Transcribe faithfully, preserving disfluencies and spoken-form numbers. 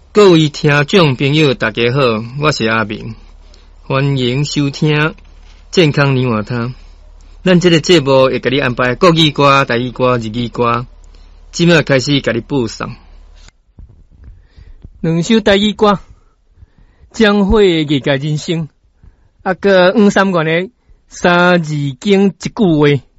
各位听众朋友，大家好，我是阿明，欢迎收听健康年华汤。咱这个节目会给你安排国语歌、台语歌、日语歌，即马开始给你播送。两首台语歌，江蕙的《艺家人生》，啊个黄三元的《三字经一句话》。